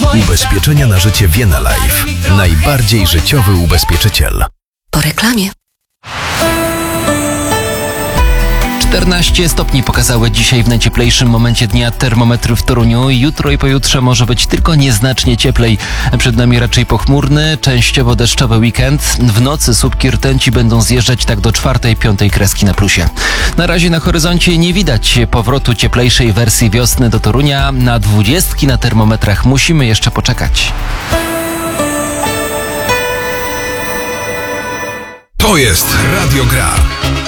Ubezpieczenia na życie Vienna Life. Najbardziej życiowy ubezpieczyciel. Po reklamie. 14 stopni pokazały dzisiaj w najcieplejszym momencie dnia termometry w Toruniu. Jutro i pojutrze może być tylko nieznacznie cieplej. Przed nami raczej pochmurny, częściowo deszczowy weekend. W nocy słupki rtęci będą zjeżdżać tak do 4-5 kreski na plusie. Na razie na horyzoncie nie widać powrotu cieplejszej wersji wiosny do Torunia. Na 20 na termometrach musimy jeszcze poczekać. To jest Radio Gra.